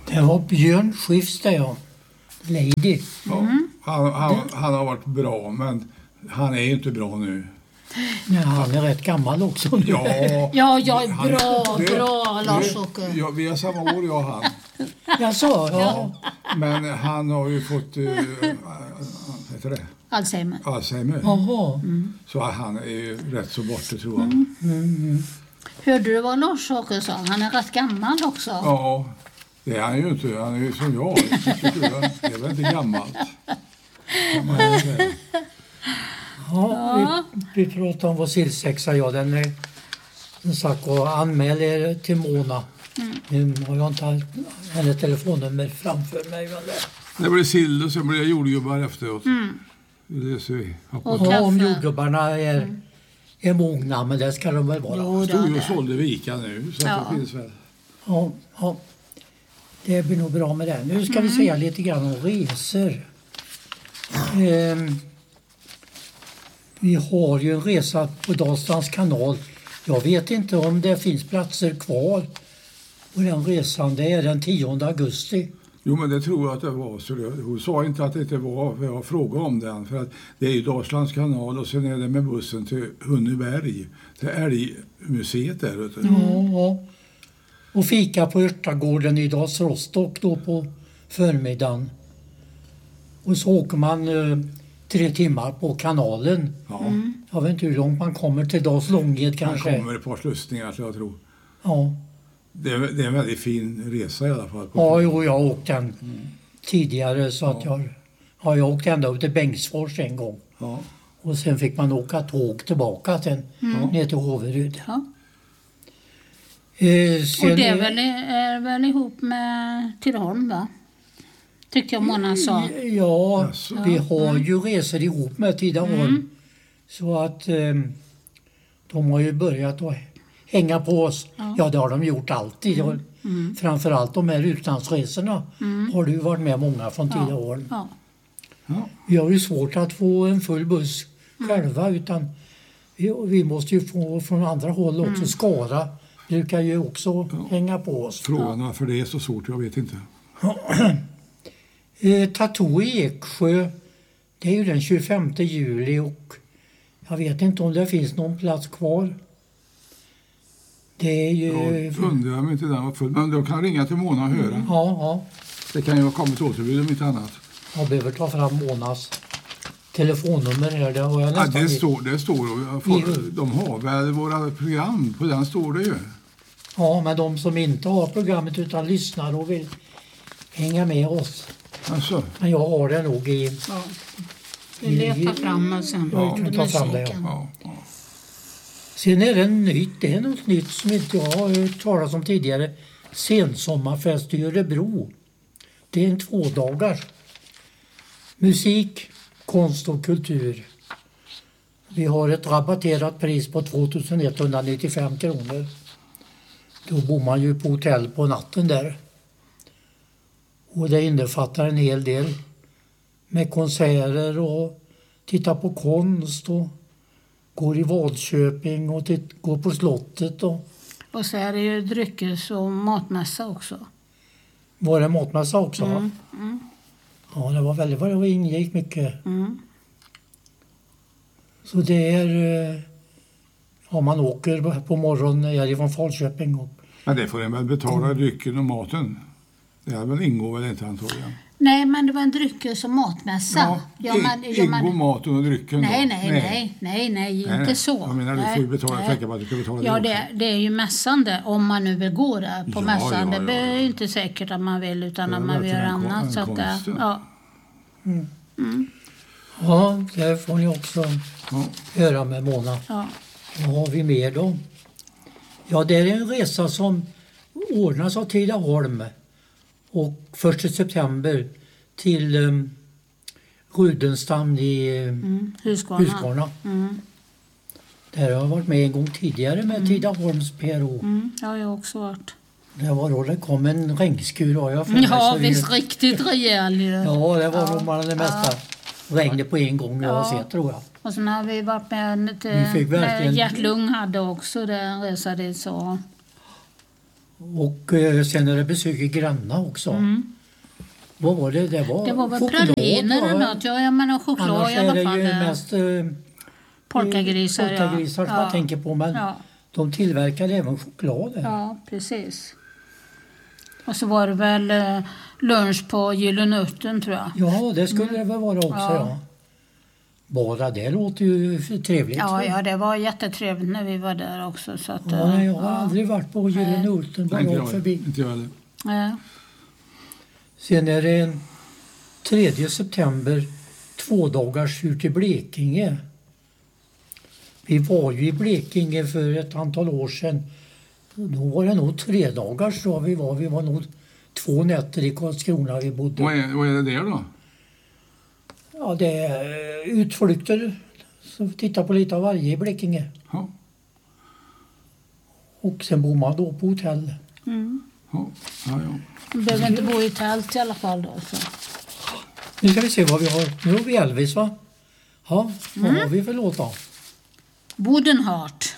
Det var Björn Skifs där, ja. Lady. Ja, han har varit bra, men han är ju inte bra nu. Nej, han är rätt gammal också nu. Ja, jag är bra Lars-Åke. Ja, vi har samma år, jag och han. Jag sa, ja. Men han har ju fått heter det? Alzheimer. Jaha. Så han är ju rätt så borta, tror jag. Hörde du vad Lars-Åke sa? Han är rätt gammal också. Ja, det är han ju inte. Han är ju som jag. Det är väl inte gammalt. Kan man ju säga. Ja, vi pratar om vår sillsexa. Ja, den är som sagt och anmäl er till Mona. Nu har jag inte hennes telefonnummer framför mig. Det blir sill och sen blir det jordgubbar efteråt. Det ser vi. Ja, om jordgubbarna är mogna, men det ska de väl vara. Stod ju och sålde vika nu, så det finns väl. Ja, det blir nog bra med det. Nu ska vi säga lite grann om resor. Vi har ju en resa på Dalslands kanal. Jag vet inte om det finns platser kvar på den resan. Det är den 10 augusti. Jo, men det tror jag att det var. Så hon sa inte att det inte var. Jag frågade om den. För att det är ju Dalslands kanal och sen är det med bussen till Hunneberg. Till älgmuseet där ute. Ja. Och fika på Örtagården i Dals Rostock då på förmiddagen. Och så åker man 3 timmar på kanalen. Ja. Jag vet inte hur långt man kommer till Dals Långed kanske. Man kommer ett par slussningar, så jag tror. Ja. Det är en väldigt fin resa i alla fall. Ja, jo, jag har åkt den tidigare så att jag har åkt ända upp till Bengtsfors en gång. Ja. Och sen fick man åka tåg tillbaka sen ner till Håverud. Ja. Sen Och det är väl ihop med Tidaholm, va? Tyckte jag Mona sa. Ja, vi har ju resor ihop med Tidaholm. Så att de har ju börjat att hänga på oss. Ja, det har de gjort alltid. Framförallt de här utlandsresorna har du varit med många från Tidaholm. Ja. Vi har ju svårt att få en full buss själva, utan vi måste ju få från andra håll också. Skara brukar ju också hänga på oss. Frågan varför det är så svårt, jag vet inte. Tattoo i Eksjö, det är ju den 25 juli och jag vet inte om det finns någon plats kvar. Det är ju... Jag undrar om inte den var full, men du kan ringa till Mona och höra. Ja. Det kan ju ha kommit återbud om inte annat. Jag behöver ta fram Monas telefonnummer här. Det har jag nästan det står. De har väl våra program, på den står det ju. Ja, men de som inte har programmet utan lyssnar och vill hänga med oss. Alltså. Men jag har det nog i... Ja. Vi letar fram och sen kan ta fram det. Ja. Sen är det är något nytt som inte jag har hört talas om tidigare. Sensommarfest i Örebro. Det är en 2-dagars. Musik, konst och kultur. Vi har ett rabatterat pris på 2195 kronor. Då bor man ju på hotell på natten där. Och det innefattar en hel del med konserter och titta på konst och går i Vadköping och går på slottet. Och så är det ju dryckes- och matmässa också. Var det matmässa också? Ja, det var väldigt vad det ingick mycket. Så det är... Ja, man åker på morgonen från Falköping. Men det får en väl betala drycken och maten. Det är väl ingår väl inte antagligen. Nej, men det var en dryckes- och matmässa. Ingår maten och drycken Nej, inte så. Jag menar, du får ju betala, tänka på att du ska betala ja, det det är ju mässan det, om man nu vill gå där på mässan. Det är ja. inte säkert att man vill, utan att man vill göra annat. Så att Ja, det får ni också höra med Mona. Ja. Vad har vi mer då? Ja, det är en resa som ordnas av Tidaholm. Och 1 september till Rudenstam i Husqvarna. Där har jag varit med en gång tidigare med Tidaholms PRO. Ja, jag har också varit. Det var då det kom en regnskur. Ja, visst riktigt rejäl. Ja, det var nog man det mesta. Regnet på en gång jag har sett, tror jag. Och sen har vi varit med Vi fick verkligen... Gert Lung hade också det, en resa dit så. Och sen är det besök i Gränna också. Vad var det? Det var väl choklad, praliner va? eller något. Ja, jag menar choklad Annars i alla är fall. det ju mest Polkagrisar, polkagrisar som jag tänker på. Men de tillverkade även choklad där. Ja, precis. Och så var det väl lunch på Gyllene Örten, tror jag. Ja, det skulle det väl vara också, ja. Bara det låter ju trevligt. Ja, det var jättetrevligt när vi var där också. Så att, nej, jag har aldrig varit på Gyllene Örten, bara åkt förbi. Inte jag heller. Ja. Sen är det en 3 september 2-dagarstur till Blekinge. Vi var ju i Blekinge för ett antal år sedan. Då var det nog 3 dagar så vi var. Vi var nog 2 nätter i Karlskrona vi bodde. Vad är det där då? Ja, det är utflykter. Så vi tittar på lite av varje i Blekinge. Ja. Och sen bor man då på hotell. Ja. Du behöver inte bo i tält i alla fall då. Så. Nu ska vi se vad vi har. Nu har vi Elvis, va? Ja, vad har vi för låt då? Wooden Heart.